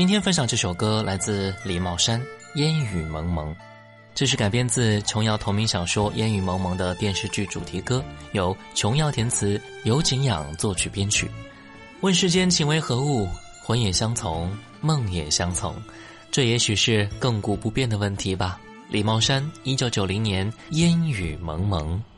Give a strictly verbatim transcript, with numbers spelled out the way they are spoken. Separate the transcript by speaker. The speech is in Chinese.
Speaker 1: 今天分享这首歌来自李茂山，《烟雨蒙蒙》，这是改编自琼瑶同名小说《烟雨蒙蒙》的电视剧主题歌，由琼瑶填词，由景仰作曲编曲。问世间情为何物，魂也相从，梦也相从，这也许是亘古不变的问题吧。李茂山，一九九零年，《烟雨蒙蒙》。